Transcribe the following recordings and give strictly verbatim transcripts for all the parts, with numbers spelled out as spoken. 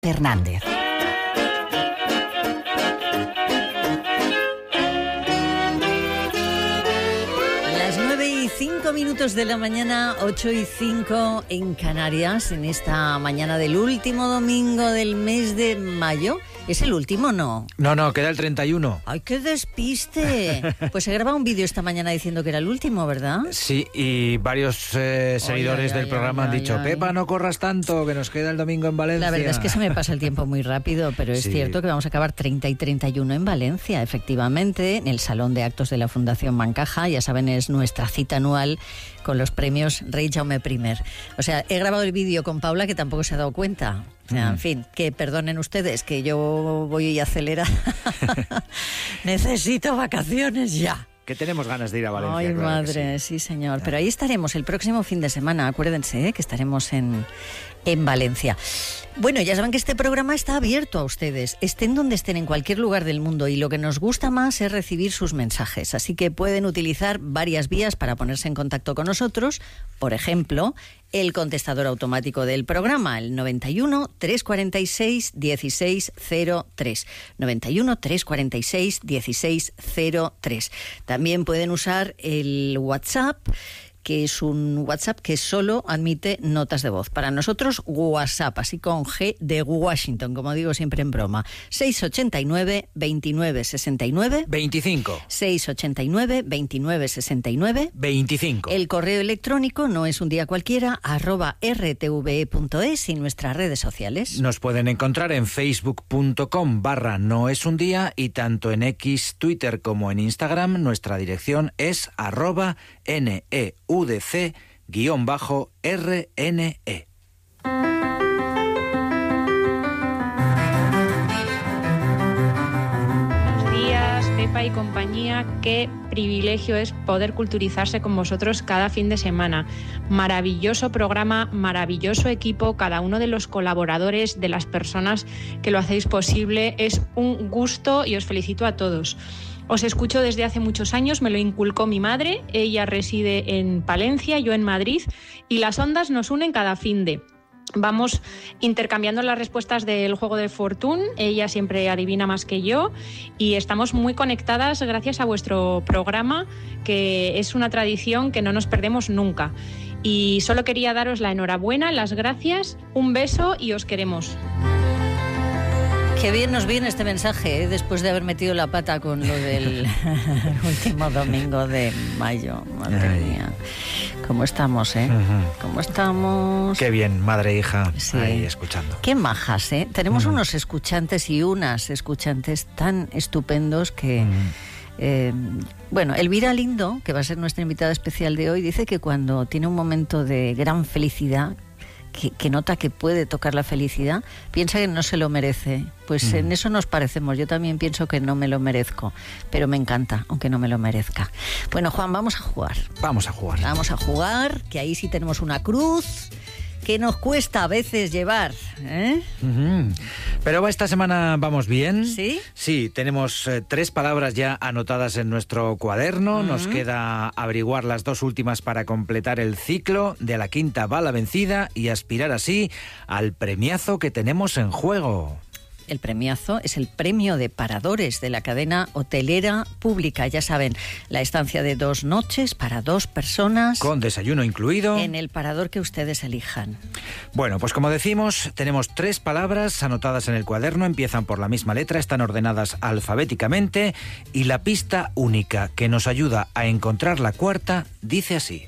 Fernández. Las nueve y cinco minutos de la mañana, ocho y cinco en Canarias, en esta mañana del último domingo del mes de mayo. ¿Es el último, no? No, no, queda el treinta y uno. ¡Ay, qué despiste! Pues se graba un vídeo esta mañana diciendo que era el último, ¿verdad? Sí, y varios eh, seguidores ay, ay, del programa ay, han dicho, ay, ay. Pepa, no corras tanto, que nos queda el domingo en Valencia. La verdad es que se me pasa el tiempo muy rápido, pero es Sí. cierto que vamos a acabar treinta y treinta y uno en Valencia, efectivamente, en el Salón de Actos de la Fundación Bancaja. Ya saben, es nuestra cita anual con los premios Rey Jaume primer. O sea, he grabado el vídeo con Paula, que tampoco se ha dado cuenta. O sea, en fin, que perdonen ustedes, que yo voy a acelerar. Necesito vacaciones ya. Que tenemos ganas de ir a Valencia. Ay, claro madre, sí. sí, señor. Pero ahí estaremos el próximo fin de semana, acuérdense, ¿eh? Que estaremos en, en Valencia. Bueno, ya saben que este programa está abierto a ustedes, estén donde estén, en cualquier lugar del mundo, y lo que nos gusta más es recibir sus mensajes, así que pueden utilizar varias vías para ponerse en contacto con nosotros. Por ejemplo, el contestador automático del programa, el noventa y uno, trescientos cuarenta y seis, dieciséis cero tres. noventa y uno, trescientos cuarenta y seis, dieciséis cero tres. También pueden usar el WhatsApp, que es un WhatsApp que solo admite notas de voz. Para nosotros, WhatsApp, así con G de Washington, como digo siempre en broma. seis ocho nueve, veintinueve, sesenta y nueve. veinticinco. seis ocho nueve, veintinueve, sesenta y nueve. veinticinco. El correo electrónico no es un día cualquiera, arroba r t v e punto es, y nuestras redes sociales. Nos pueden encontrar en facebook punto com barra no es un día, y tanto en X, Twitter como en Instagram nuestra dirección es arroba neudc guión bajo rne. Buenos días, Pepa y compañía. Qué privilegio es poder culturizarse con vosotros cada fin de semana. Maravilloso programa, maravilloso equipo, cada uno de los colaboradores, de las personas que lo hacéis posible. Es un gusto y os felicito a todos. Os escucho desde hace muchos años, me lo inculcó mi madre. Ella reside en Palencia, yo en Madrid, y las ondas nos unen cada finde. Vamos intercambiando las respuestas del juego de Fortune, ella siempre adivina más que yo, y estamos muy conectadas gracias a vuestro programa, que es una tradición que no nos perdemos nunca. Y solo quería daros la enhorabuena, las gracias, un beso y os queremos. Qué bien nos viene este mensaje, ¿eh? Después de haber metido la pata con lo del último domingo de mayo. Madre Ay. mía. ¿Cómo estamos, eh? Ujú. ¿Cómo estamos? Qué bien, madre e hija, Sí. ahí escuchando. Qué majas, ¿eh? Tenemos Ujú. unos escuchantes y unas escuchantes tan estupendos que... Ujú. Eh, bueno, Elvira Lindo, que va a ser nuestra invitada especial de hoy, dice que cuando tiene un momento de gran felicidad, que, que nota que puede tocar la felicidad, piensa que no se lo merece. Pues Mm. en eso nos parecemos. Yo también pienso que no me lo merezco, pero me encanta, aunque no me lo merezca. Bueno, Juan, vamos a jugar. Vamos a jugar. Vamos a jugar, que ahí sí tenemos una cruz que nos cuesta a veces llevar, ¿eh? Ujú. Pero esta semana vamos bien. ¿Sí? Sí, tenemos eh, tres palabras ya anotadas en nuestro cuaderno. Ujú. Nos queda averiguar las dos últimas para completar el ciclo. De la quinta va la vencida y aspirar así al premiazo que tenemos en juego. El premiazo es el premio de paradores de la cadena hotelera pública. Ya saben, la estancia de dos noches para dos personas Con desayuno incluido. en el parador que ustedes elijan. Bueno, pues como decimos, tenemos tres palabras anotadas en el cuaderno, empiezan por la misma letra, están ordenadas alfabéticamente, y la pista única que nos ayuda a encontrar la cuarta dice así.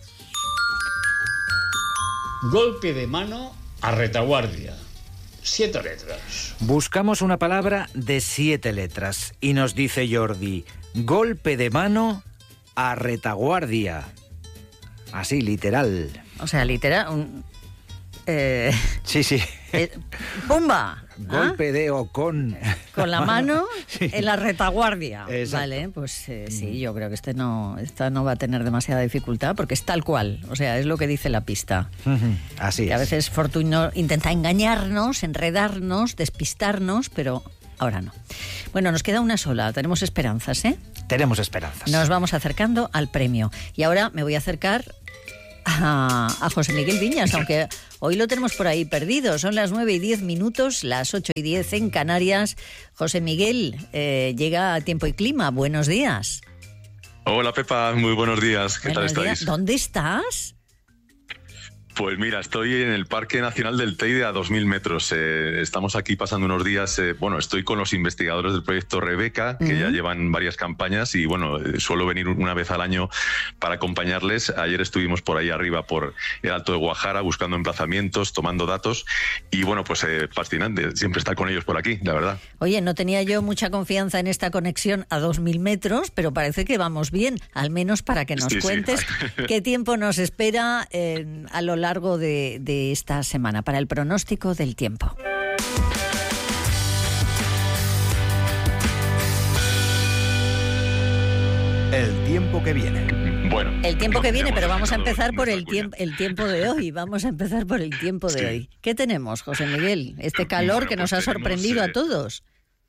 Golpe de mano a retaguardia. Siete letras. Buscamos una palabra de siete letras y nos dice Jordi, golpe de mano a retaguardia. Así, literal. O sea, literal, un... Eh, Sí, sí. eh, ¡pumba! ¿Ah? Golpe de o con... Con la mano Sí. en la retaguardia. Exacto. Vale, pues eh, sí, yo creo que este no, esta no va a tener demasiada dificultad porque es tal cual. O sea, es lo que dice la pista. Así Que a es. veces Fortuny intenta engañarnos, enredarnos, despistarnos, pero ahora no. Bueno, nos queda una sola. Tenemos esperanzas, ¿eh? Tenemos esperanzas. Nos vamos acercando al premio. Y ahora me voy a acercar a, a José Miguel Viñas, aunque hoy lo tenemos por ahí perdido. Son las nueve y diez minutos, las ocho y diez en Canarias. José Miguel, eh, llega a Tiempo y Clima. Buenos días. Hola Pepa, muy buenos días. ¿Qué buenos tal días. estáis? ¿Dónde estás? Pues mira, estoy en el Parque Nacional del Teide a dos mil metros. Eh, estamos aquí pasando unos días. Eh, bueno, estoy con los investigadores del proyecto Rebeca, que uh-huh. ya llevan varias campañas y bueno, eh, suelo venir una vez al año para acompañarles. Ayer estuvimos por ahí arriba, por el Alto de Guajara, buscando emplazamientos, tomando datos y bueno, pues eh, fascinante siempre estar con ellos por aquí, la verdad. Oye, no tenía yo mucha confianza en esta conexión a dos mil metros, pero parece que vamos bien, al menos para que nos sí, cuentes sí. qué tiempo nos espera eh, a lo largo de, de esta semana para el pronóstico del tiempo. El tiempo que viene. Bueno, el tiempo que viene, pero vamos a empezar no, por no el tiempo, el tiempo de hoy. Vamos a empezar por el tiempo de sí. hoy. ¿Qué tenemos, José Miguel? Este calor bueno, que pues nos ha tenemos, sorprendido eh... a todos.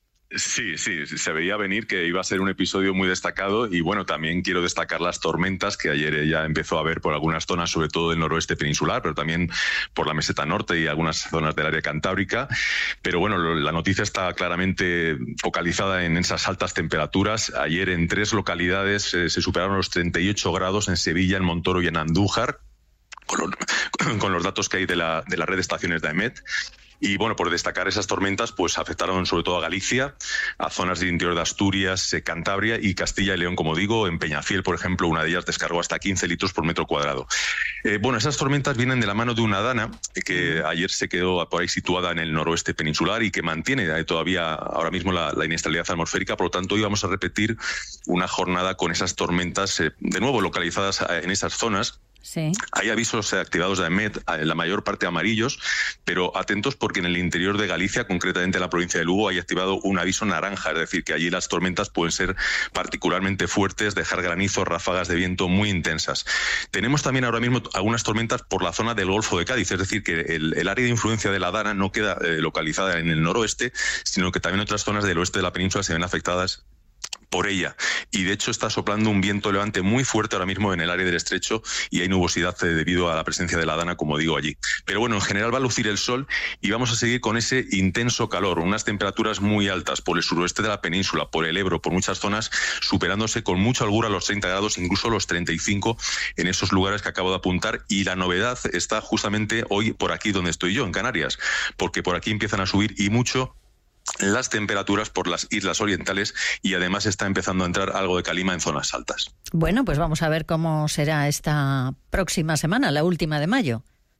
Sí, sí, se veía venir que iba a ser un episodio muy destacado y bueno, también quiero destacar las tormentas que ayer ya empezó a haber por algunas zonas, sobre todo del noroeste peninsular, pero también por la meseta norte y algunas zonas del área cantábrica. Pero bueno, la noticia está claramente focalizada en esas altas temperaturas. Ayer en tres localidades eh, se superaron los treinta y ocho grados en Sevilla, en Montoro y en Andújar, con los, con los datos que hay de la, de la red de estaciones de AEMET. Y bueno, por destacar esas tormentas, pues afectaron sobre todo a Galicia, a zonas del interior de Asturias, eh, Cantabria y Castilla y León, como digo. En Peñafiel, por ejemplo, una de ellas descargó hasta quince litros por metro cuadrado. Eh, bueno, esas tormentas vienen de la mano de una dana eh, que ayer se quedó por ahí situada en el noroeste peninsular y que mantiene eh, todavía ahora mismo la, la inestabilidad atmosférica. Por lo tanto, hoy vamos a repetir una jornada con esas tormentas, eh, de nuevo localizadas eh, en esas zonas. Sí. Hay avisos activados de AEMET, la mayor parte amarillos, pero atentos porque en el interior de Galicia, concretamente en la provincia de Lugo, hay activado un aviso naranja, es decir, que allí las tormentas pueden ser particularmente fuertes, dejar granizo, ráfagas de viento muy intensas. Tenemos también ahora mismo algunas tormentas por la zona del Golfo de Cádiz, es decir, que el, el área de influencia de la Dana no queda eh, localizada en el noroeste, sino que también otras zonas del oeste de la península se ven afectadas por ella, y de hecho está soplando un viento levante muy fuerte ahora mismo en el área del estrecho y hay nubosidad debido a la presencia de la Dana, como digo, allí. Pero bueno, en general va a lucir el sol y vamos a seguir con ese intenso calor, unas temperaturas muy altas por el suroeste de la península, por el Ebro, por muchas zonas, superándose con mucha holgura los treinta grados, incluso los treinta y cinco en esos lugares que acabo de apuntar. Y la novedad está justamente hoy por aquí donde estoy yo, en Canarias, porque por aquí empiezan a subir y mucho las temperaturas por las islas orientales y además está empezando a entrar algo de calima en zonas altas. Bueno, pues vamos a ver cómo será esta próxima semana, la última de mayo.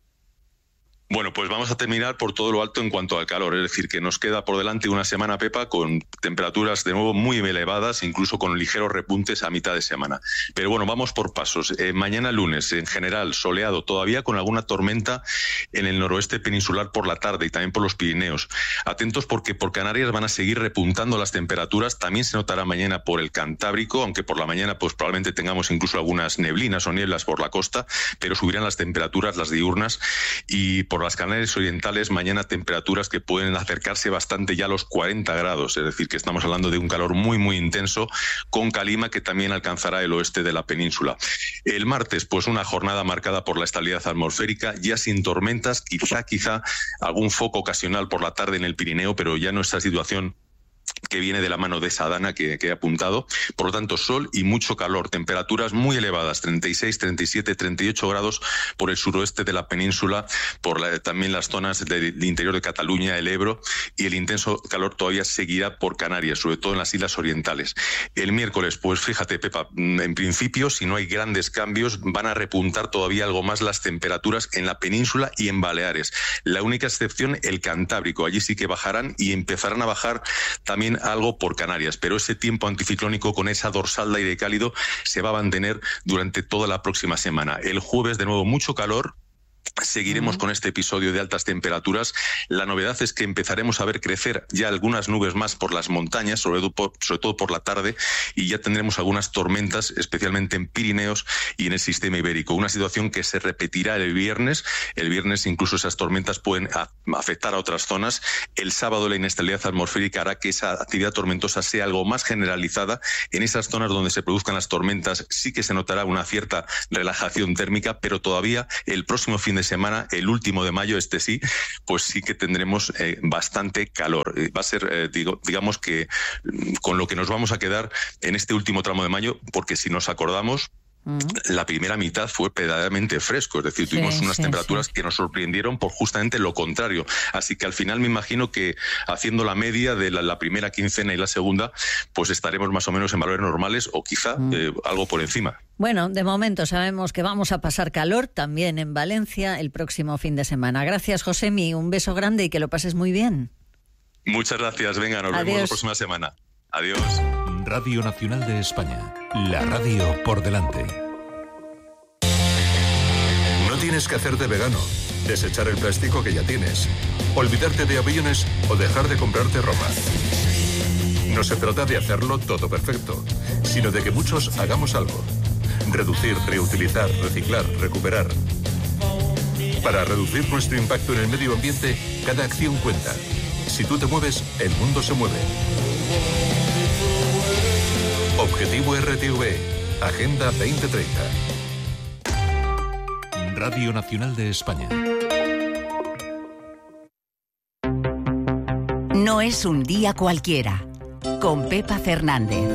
Bueno, pues vamos a terminar por todo lo alto en cuanto al calor, es decir, que nos queda por delante una semana, Pepa, con temperaturas de nuevo muy elevadas, incluso con ligeros repuntes a mitad de semana. Pero bueno, vamos por pasos. Eh, mañana lunes, en general, soleado, todavía con alguna tormenta en el noroeste peninsular por la tarde y también por los Pirineos. Atentos porque por Canarias van a seguir repuntando las temperaturas, también se notará mañana por el Cantábrico, aunque por la mañana pues probablemente tengamos incluso algunas neblinas o nieblas por la costa, pero subirán las temperaturas, las diurnas, y por las Canarias orientales mañana temperaturas que pueden acercarse bastante ya a los cuarenta grados, es decir, que estamos hablando de un calor muy muy intenso con calima que también alcanzará el oeste de la península. El martes, pues una jornada marcada por la estabilidad atmosférica, ya sin tormentas, quizá quizá algún foco ocasional por la tarde en el Pirineo, pero ya nuestra situación que viene de la mano de esa Dana que, que he apuntado. Por lo tanto, sol y mucho calor, temperaturas muy elevadas, treinta y seis, treinta y siete, treinta y ocho grados por el suroeste de la península, por la, también las zonas del de interior de Cataluña, el Ebro, y el intenso calor todavía seguirá por Canarias, sobre todo en las islas orientales. El miércoles, pues fíjate, Pepa, en principio, si no hay grandes cambios, van a repuntar todavía algo más las temperaturas en la península y en Baleares. La única excepción, el Cantábrico, allí sí que bajarán y empezarán a bajar también algo por Canarias, pero ese tiempo anticiclónico con esa dorsal de aire cálido se va a mantener durante toda la próxima semana. El jueves, de nuevo, mucho calor Seguiremos con este episodio de altas temperaturas. La novedad es que empezaremos a ver crecer ya algunas nubes más por las montañas, sobre todo por, sobre todo por la tarde, y ya tendremos algunas tormentas, especialmente en Pirineos y en el sistema ibérico. Una situación que se repetirá el viernes. El viernes incluso esas tormentas pueden a, afectar a otras zonas. El sábado la inestabilidad atmosférica hará que esa actividad tormentosa sea algo más generalizada. En esas zonas donde se produzcan las tormentas sí que se notará una cierta relajación térmica, pero todavía el próximo fin de semana, el último de mayo, este sí, pues sí que tendremos eh, bastante calor. Eh, va a ser, eh, digo, digamos que con lo que nos vamos a quedar en este último tramo de mayo, porque si nos acordamos, Uh-huh. la primera mitad fue verdaderamente fresco, es decir, sí, tuvimos unas sí, temperaturas sí. que nos sorprendieron por justamente lo contrario. Así que al final me imagino que haciendo la media de la, la primera quincena y la segunda, pues estaremos más o menos en valores normales o quizá uh-huh. eh, algo por encima. Bueno, de momento sabemos que vamos a pasar calor también en Valencia el próximo fin de semana. Gracias, Josemi, un beso grande y que lo pases muy bien. Muchas gracias, venga, nos Adiós. vemos la próxima semana. Adiós. Radio Nacional de España, la radio por delante. No tienes que hacerte vegano, desechar el plástico que ya tienes, olvidarte de aviones o dejar de comprarte ropa. No se trata de hacerlo todo perfecto, sino de que muchos hagamos algo. Reducir, reutilizar, reciclar, recuperar. Para reducir nuestro impacto en el medio ambiente, cada acción cuenta. Si tú te mueves, el mundo se mueve. Objetivo R T V, Agenda veinte treinta. Radio Nacional de España. No es un día cualquiera, con Pepa Fernández.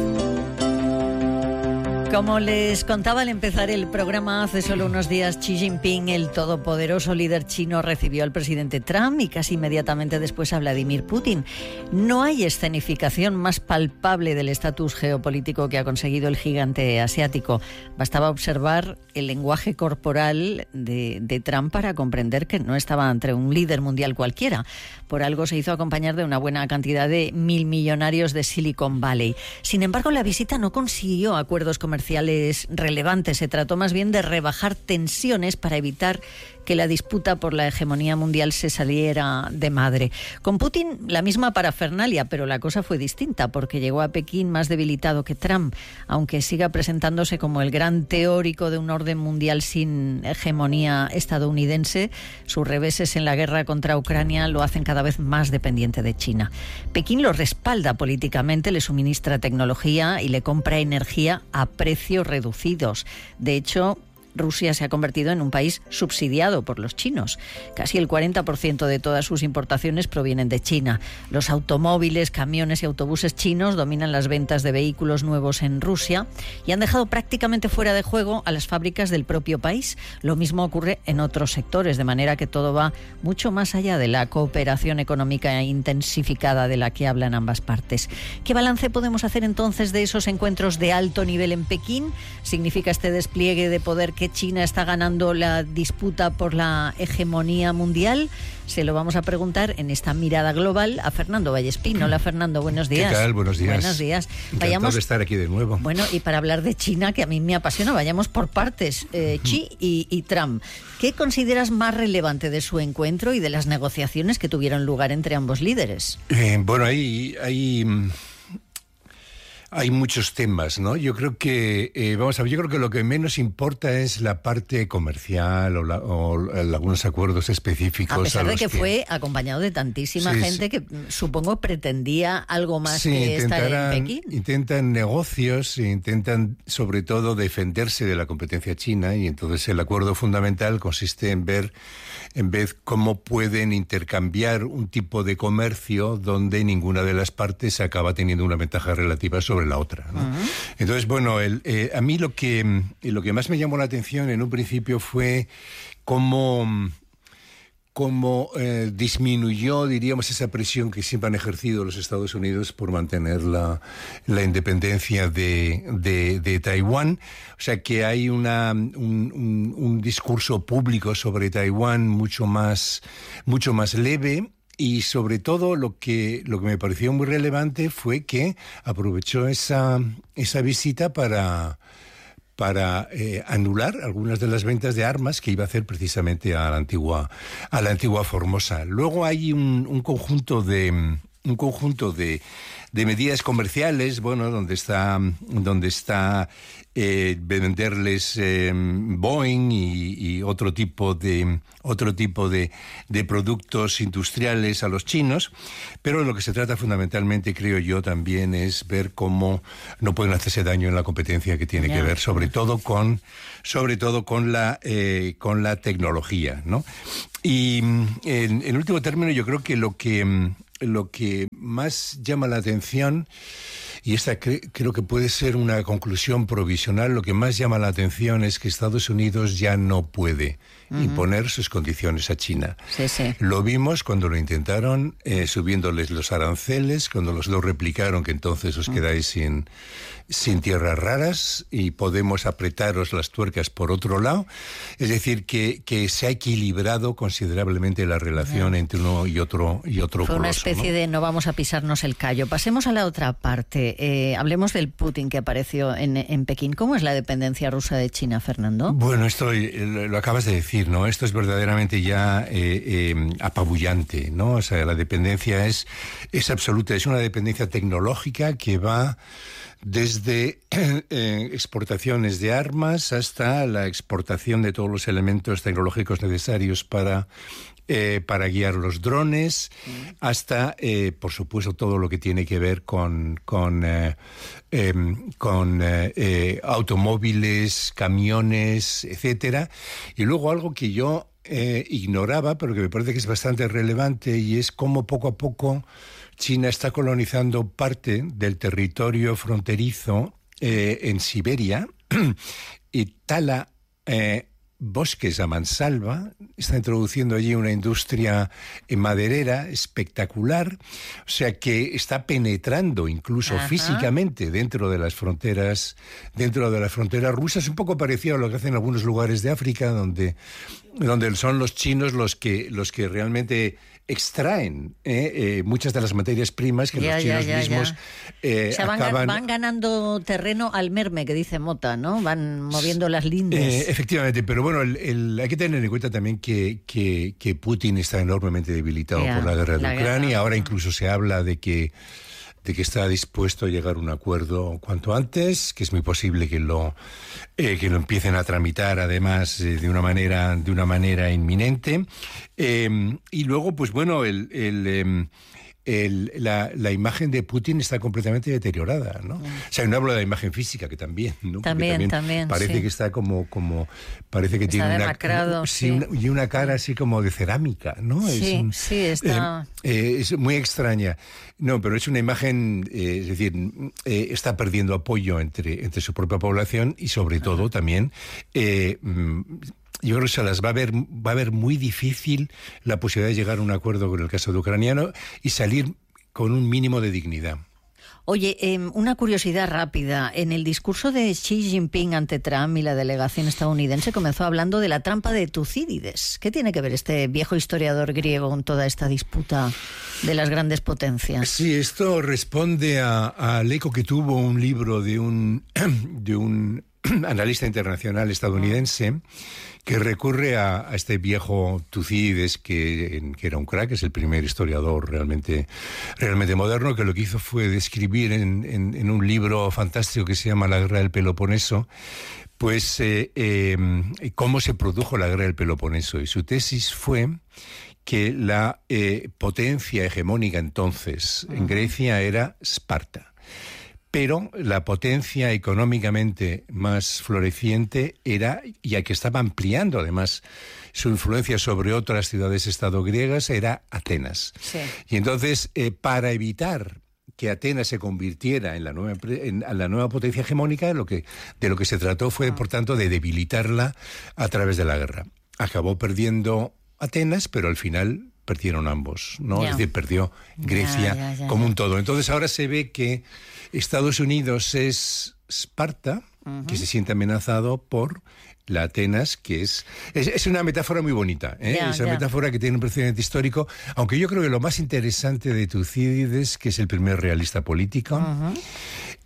Como les contaba al empezar el programa, hace solo unos días Xi Jinping, el todopoderoso líder chino, recibió al presidente Trump y casi inmediatamente después a Vladimir Putin. No hay escenificación más palpable del estatus geopolítico que ha conseguido el gigante asiático. Bastaba observar el lenguaje corporal de, de Trump para comprender que no estaba ante un líder mundial cualquiera. Por algo se hizo acompañar de una buena cantidad de mil millonarios de Silicon Valley. Sin embargo, la visita no consiguió acuerdos comerciales relevantes. Se trató más bien de rebajar tensiones para evitar que la disputa por la hegemonía mundial se saliera de madre. Con Putin la misma parafernalia, pero la cosa fue distinta porque llegó a Pekín más debilitado que Trump, aunque siga presentándose como el gran teórico de un orden mundial sin hegemonía estadounidense. Sus reveses en la guerra contra Ucrania lo hacen cada vez más dependiente de China. Pekín lo respalda políticamente, le suministra tecnología y le compra energía a precios reducidos. De hecho, Rusia se ha convertido en un país subsidiado por los chinos. Casi el cuarenta por ciento de todas sus importaciones provienen de China. Los automóviles, camiones y autobuses chinos dominan las ventas de vehículos nuevos en Rusia y han dejado prácticamente fuera de juego a las fábricas del propio país. Lo mismo ocurre en otros sectores, de manera que todo va mucho más allá de la cooperación económica intensificada de la que hablan ambas partes. ¿Qué balance podemos hacer entonces de esos encuentros de alto nivel en Pekín? ¿Significa este despliegue de poder que China está ganando la disputa por la hegemonía mundial? Se lo vamos a preguntar en esta mirada global a Fernando Vallespín. Hola, Fernando, buenos días. ¿Qué tal? Buenos días. Buenos días. Encantado vayamos, de estar aquí de nuevo. Bueno, y para hablar de China, que a mí me apasiona, vayamos por partes. Eh, Xi y, y Trump. ¿Qué consideras más relevante de su encuentro y de las negociaciones que tuvieron lugar entre ambos líderes? Eh, bueno, hay... hay... Hay muchos temas, ¿no? Yo creo que, eh, vamos a ver, yo creo que lo que menos importa es la parte comercial o, la, o algunos acuerdos específicos. A pesar a de que, que fue acompañado de tantísima sí, gente sí. que supongo pretendía algo más sí, que estar en Pekín. Intentan negocios, intentan sobre todo defenderse de la competencia china y entonces el acuerdo fundamental consiste en ver en vez cómo pueden intercambiar un tipo de comercio donde ninguna de las partes acaba teniendo una ventaja relativa sobre la otra, ¿no? Uh-huh. Entonces, bueno, el, eh, a mí lo que, lo que más me llamó la atención en un principio fue cómo... cómo eh, disminuyó, diríamos, esa presión que siempre han ejercido los Estados Unidos por mantener la, la independencia de, de, de Taiwán. O sea, que hay una, un, un, un discurso público sobre Taiwán mucho más, mucho más leve. Y sobre todo lo que, lo que me pareció muy relevante fue que aprovechó esa, esa visita para... para eh, anular algunas de las ventas de armas que iba a hacer precisamente a la antigua, a la antigua Formosa. Luego hay un, un conjunto de un conjunto de, de medidas comerciales, bueno, donde está donde está eh, venderles eh, Boeing y, y otro tipo de otro tipo de, de productos industriales a los chinos, pero lo que se trata fundamentalmente, creo yo, también es ver cómo no pueden hacerse daño en la competencia que tiene yeah. que ver, sobre todo con sobre todo con la eh, con la tecnología, ¿no? Y en, en último término, yo creo que lo que lo que más llama la atención, y esta cre- creo que puede ser una conclusión provisional, lo que más llama la atención es que Estados Unidos ya no puede uh-huh. imponer sus condiciones a China. Sí, sí. Lo vimos cuando lo intentaron, eh, subiéndoles los aranceles, cuando los dos replicaron que entonces os uh-huh. quedáis sin, sin tierras raras y podemos apretaros las tuercas por otro lado. Es decir, que, que se ha equilibrado considerablemente la relación uh-huh. entre uno y otro y otro Fue coloso, una especie ¿no? de no vamos a pisarnos el callo. Pasemos a la otra parte. Eh, hablemos del Putin que apareció en, en Pekín. ¿Cómo es la dependencia rusa de China, Fernando? Bueno, esto lo, lo acabas de decir, ¿no? Esto es verdaderamente ya eh, eh, apabullante, ¿no? O sea, la dependencia es, es absoluta. Es una dependencia tecnológica que va desde eh, exportaciones de armas hasta la exportación de todos los elementos tecnológicos necesarios para Eh, para guiar los drones, mm. hasta, eh, por supuesto, todo lo que tiene que ver con, con, eh, eh, con eh, eh, automóviles, camiones, etcétera. Y luego algo que yo eh, ignoraba, pero que me parece que es bastante relevante, y es cómo poco a poco China está colonizando parte del territorio fronterizo eh, en Siberia y tala eh, bosques a mansalva, está introduciendo allí una industria maderera espectacular, o sea que está penetrando incluso Ajá. físicamente dentro de las fronteras, dentro de las fronteras rusas, un poco parecido a lo que hacen en algunos lugares de África, donde, donde son los chinos los que, los que realmente extraen eh, eh, muchas de las materias primas que ya, los chinos ya, ya, mismos eh, o sea, van, acaban... van ganando terreno al merme, que dice Mota, ¿no? Van moviendo las lindes. Eh, efectivamente, pero bueno, el, el, hay que tener en cuenta también que, que, que Putin está enormemente debilitado ya, por la guerra de la Ucrania. Guerra. Ahora incluso se habla de que de que está dispuesto a llegar a un acuerdo cuanto antes, que es muy posible que lo eh, que lo empiecen a tramitar además eh, de una manera de una manera inminente. Eh, y luego, pues bueno, el, el eh, El, la, la imagen de Putin está completamente deteriorada, ¿no? Mm. O sea, no hablo de la imagen física, que también, ¿no? También, también, también parece sí. que está como, como parece que está tiene demacrado, una, sí. sí, una, y una cara así como de cerámica, ¿no? Sí, es, sí, está... Eh, eh, es muy extraña. No, pero es una imagen, eh, es decir, eh, está perdiendo apoyo entre, entre su propia población y sobre todo Ajá. también... Eh, yo creo que se las va a ver, va a ver muy difícil la posibilidad de llegar a un acuerdo con el caso de ucraniano y salir con un mínimo de dignidad. Oye, eh, una curiosidad rápida. En el discurso de Xi Jinping ante Trump y la delegación estadounidense comenzó hablando de la trampa de Tucídides. ¿Qué tiene que ver este viejo historiador griego con toda esta disputa de las grandes potencias? Sí, esto responde a, al eco que tuvo un libro de un, de un analista internacional estadounidense que recurre a, a este viejo Tucídides, que, que era un crack, es el primer historiador realmente, realmente moderno, que lo que hizo fue describir en, en, en un libro fantástico que se llama La Guerra del Peloponeso, pues eh, eh, cómo se produjo la Guerra del Peloponeso. Y su tesis fue que la eh, potencia hegemónica entonces en Grecia era Esparta. Pero la potencia económicamente más floreciente era, y a que estaba ampliando además su influencia sobre otras ciudades-estado griegas, era Atenas. Sí. Y entonces, eh, para evitar que Atenas se convirtiera en la nueva, en la nueva potencia hegemónica, lo que, de lo que se trató fue, por tanto, de debilitarla a través de la guerra. Acabó perdiendo Atenas, pero al final perdieron ambos, ¿no? Yeah. Es decir, perdió Grecia yeah, yeah, yeah, como yeah. un todo. Entonces ahora se ve que Estados Unidos es Esparta, uh-huh. que se siente amenazado por la Atenas, que es... Es, es una metáfora muy bonita, ¿eh? Yeah, es una yeah. metáfora que tiene un precedente histórico, aunque yo creo que lo más interesante de Tucídides, que es el primer realista político, uh-huh.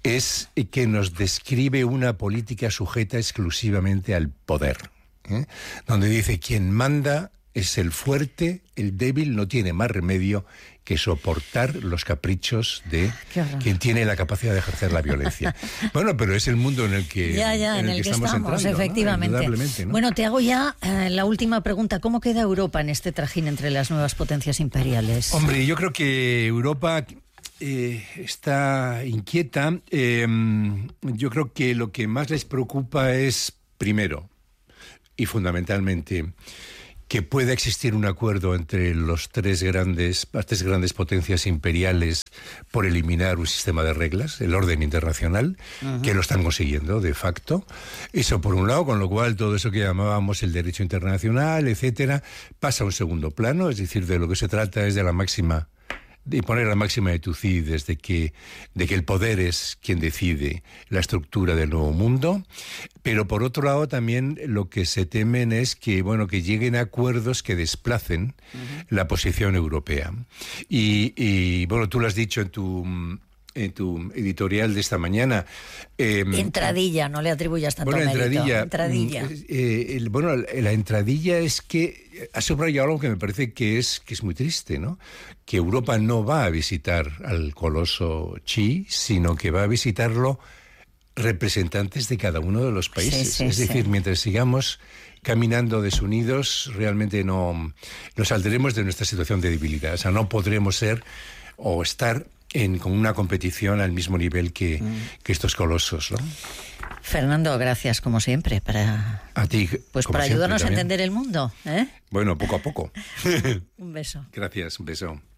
es que nos describe una política sujeta exclusivamente al poder, ¿eh? Donde dice quien manda es el fuerte, el débil no tiene más remedio que soportar los caprichos de quien tiene la capacidad de ejercer la violencia. Bueno, pero es el mundo en el que, ya, ya, en el en el que que estamos, estamos entrando, efectivamente. ¿no? ¿no? Bueno, te hago ya eh, la última pregunta. ¿Cómo queda Europa en este trajín entre las nuevas potencias imperiales? Hombre, yo creo que Europa eh, está inquieta. Eh, yo creo que lo que más les preocupa es, primero y fundamentalmente, que pueda existir un acuerdo entre los tres grandes, las tres grandes potencias imperiales por eliminar un sistema de reglas, el orden internacional, uh-huh. que lo están consiguiendo de facto. Eso por un lado, con lo cual todo eso que llamábamos el derecho internacional, etcétera, pasa a un segundo plano, es decir, de lo que se trata es de la máxima, de poner la máxima de Tucídides de que, de que el poder es quien decide la estructura del nuevo mundo, pero por otro lado también lo que se temen es que, bueno, que lleguen a acuerdos que desplacen uh-huh. la posición europea. Y, y, bueno, tú lo has dicho en tu... en tu editorial de esta mañana. Eh, entradilla, no le atribuyas tanto bueno, mérito. Entradilla. Entradilla. Eh, el, bueno, la entradilla es que ha subrayado algo que me parece que es, que es muy triste, ¿no? Que Europa no va a visitar al coloso Xi, sino que va a visitarlo representantes de cada uno de los países. Sí, sí, es decir, sí. mientras sigamos caminando desunidos, realmente no nos saldremos de nuestra situación de debilidad. O sea, no podremos ser o estar En, con una competición al mismo nivel que, mm. que estos colosos, ¿no? Fernando, gracias como siempre para a ti, pues para ayudarnos a entender el mundo, ¿eh? Bueno, poco a poco. Un beso. Gracias, un beso.